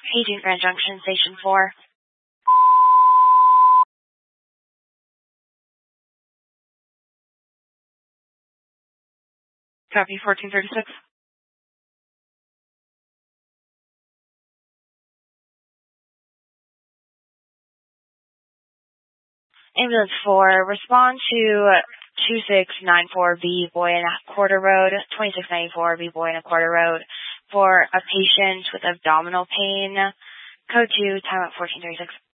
Paging Grand Junction, Station 4. Copy 1436. Ambulance 4, respond to 2694B Boy and a Quarter Road, 2694B Boy and a Quarter Road for a patient with abdominal pain. Code 2, time at 1436.